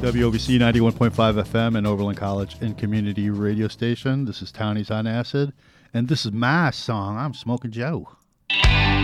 WOBC 91.5 FM and Overland College and Community Radio Station. This is Townies on Acid, and this is my song, I'm Smoking Joe.